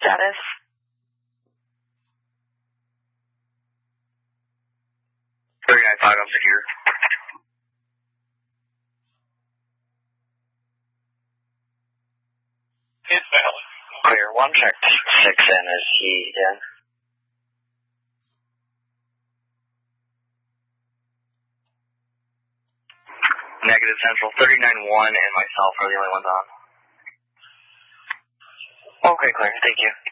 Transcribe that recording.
Status. $39.5, I'm secure. It's valid. Clear. 1 check 6 in. Is he in? Negative Central. 39-1 and myself are the only ones on. Okay, clear. Thank you.